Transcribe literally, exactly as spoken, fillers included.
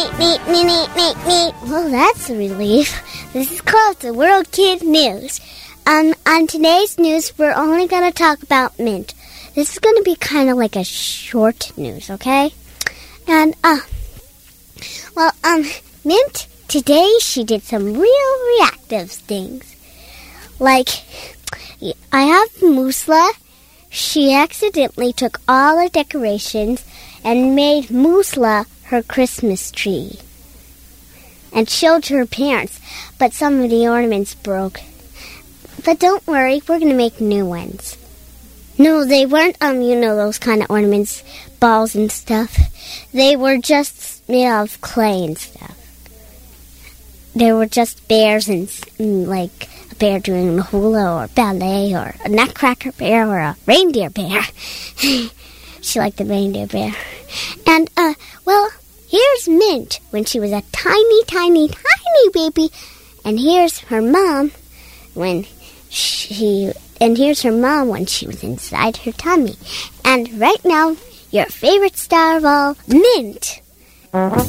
Neat, neat, neat, neat, neat. Well, that's a relief. This is called the World Kid News. Um, on today's news, we're only going to talk about Mint. This is going to be kind of like a short news, okay? And, uh, well, um, Mint, today she did some real reactive things. Like, I have Musla. She accidentally took all the decorations and made Musla her Christmas tree and showed her parents, but some of the ornaments broke. But don't worry, we're going to make new ones. No, they weren't, um, you know, those kind of ornaments, balls and stuff. They were just made of clay and stuff. They were just bears and, and like, a bear doing a hula or ballet or a nutcracker bear or a reindeer bear. She liked the reindeer bear. And, uh, well, here's Mint when she was a tiny, tiny, tiny baby. And here's her mom when she... And here's her mom when she was inside her tummy. And right now, your favorite star of all, Mint.